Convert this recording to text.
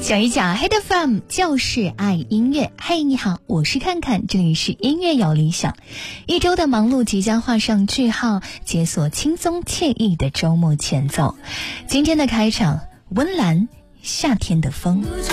小鱼讲 Head FM 就是爱音乐。嘿，你好，我是看看，这里是音乐有理想。一周的忙碌即将画上句号，解锁轻松惬意的周末前奏。今天的开场，温岚夏天的风。